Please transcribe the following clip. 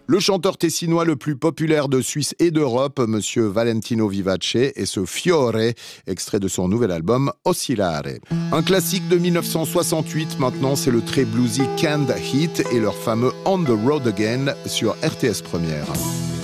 Le chanteur tessinois le plus populaire de Suisse et d'Europe, Monsieur Valentino Vivace, et ce Fiore, extrait de son nouvel album Oscillare. Un classique de 1968, maintenant c'est le très bluesy Canned Heat et leur fameux On the Road Again sur RTS Première.